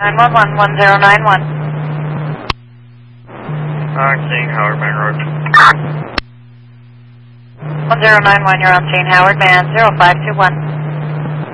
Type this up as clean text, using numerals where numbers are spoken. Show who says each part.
Speaker 1: 911, 1091.
Speaker 2: King Howard Man Road.
Speaker 1: 1091, you're on Jane Howard Man, 0521.